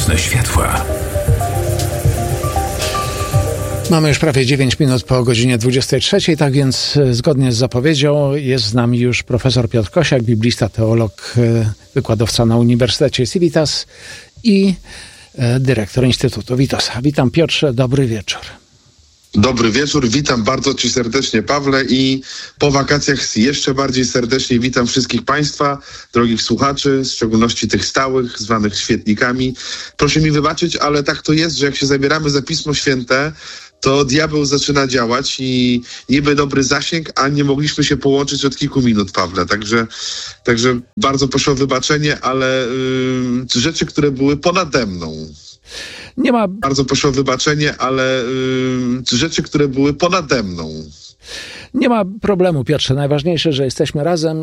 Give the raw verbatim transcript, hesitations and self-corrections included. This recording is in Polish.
Mocne światła. Mamy już prawie dziewięć minut po godzinie dwudziestej trzeciej, tak więc zgodnie z zapowiedzią jest z nami już profesor Piotr Kosiak, biblista, teolog, wykładowca na Uniwersytecie Civitas i dyrektor Instytutu Witosa. Witam, Piotrze, dobry wieczór. Dobry wieczór, witam bardzo Ci serdecznie, Pawle, i po wakacjach jeszcze bardziej serdecznie witam wszystkich Państwa, drogich słuchaczy, w szczególności tych stałych, zwanych świetnikami. Proszę mi wybaczyć, ale tak to jest, że jak się zabieramy za Pismo Święte, to diabeł zaczyna działać i niby dobry zasięg, a nie mogliśmy się połączyć od kilku minut, Pawle. Także, także bardzo proszę o wybaczenie, ale yy, rzeczy, które były ponade mną. Nie ma... Bardzo proszę o wybaczenie, ale yy, rzeczy, które były ponade mną. Nie ma problemu, Piotrze. Najważniejsze, że jesteśmy razem